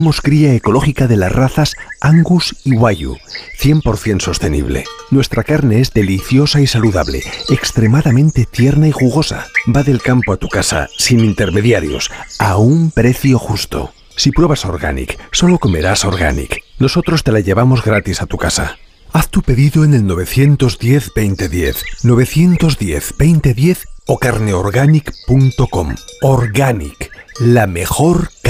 Hacemos cría ecológica de las razas Angus y Wagyu, 100% sostenible. Nuestra carne es deliciosa y saludable, extremadamente tierna y jugosa. Va del campo a tu casa, sin intermediarios, a un precio justo. Si pruebas Organic, solo comerás Organic. Nosotros te la llevamos gratis a tu casa. Haz tu pedido en el 910-2010, 910-2010 o carneorganic.com. Organic, la mejor carne.